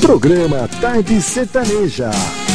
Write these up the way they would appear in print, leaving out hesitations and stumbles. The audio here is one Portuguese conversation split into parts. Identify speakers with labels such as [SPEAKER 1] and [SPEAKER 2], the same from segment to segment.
[SPEAKER 1] Programa Tarde Sertaneja.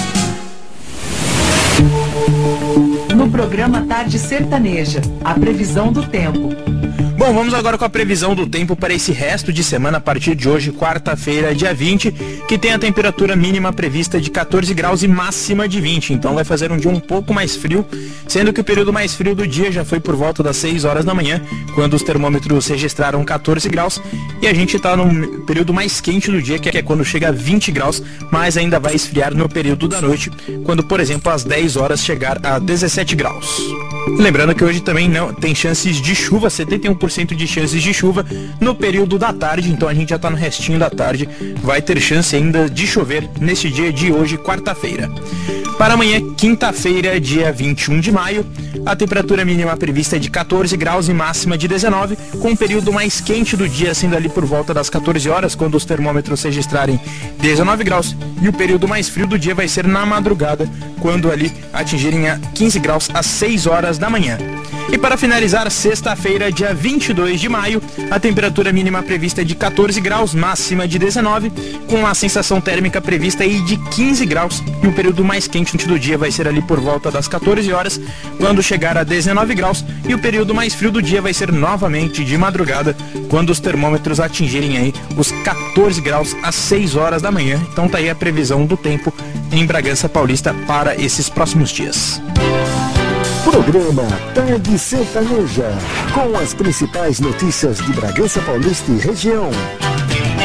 [SPEAKER 2] No programa Tarde Sertaneja, a previsão do tempo.
[SPEAKER 3] Bom, vamos agora com a previsão do tempo para esse resto de semana a partir de hoje, quarta-feira, dia 20, que tem a temperatura mínima prevista de 14 graus e máxima de 20. Então vai fazer um dia um pouco mais frio, sendo que o período mais frio do dia já foi por volta das 6 horas da manhã, quando os termômetros registraram 14 graus, e a gente está no período mais quente do dia, que é quando chega a 20 graus, mas ainda vai esfriar no período da noite, quando, por exemplo, às 10 horas chegar a 17 graus. Lembrando que hoje também não tem chances de chuva, 71% de chances de chuva no período da tarde, então a gente já está no restinho da tarde, vai ter chance ainda de chover nesse dia de hoje, quarta-feira. Para amanhã, quinta-feira, dia 21 de maio, a temperatura mínima prevista é de 14 graus e máxima de 19, com o período mais quente do dia sendo ali por volta das 14 horas, quando os termômetros registrarem 19 graus, e o período mais frio do dia vai ser na madrugada, quando ali atingirem a 15 graus às 6 horas da manhã. E para finalizar, sexta-feira, dia 22 de maio, a temperatura mínima prevista é de 14 graus, máxima de 19, com a sensação térmica prevista aí de 15 graus, e o período mais quente do dia vai ser ali por volta das 14 horas, quando chegar a 19 graus, e o período mais frio do dia vai ser novamente de madrugada, quando os termômetros atingirem aí os 14 graus às 6 horas da manhã. Então tá aí a previsão do tempo em Bragança Paulista para esses próximos dias.
[SPEAKER 1] Programa Tarde Sertaneja, com as principais notícias de Bragança Paulista e região.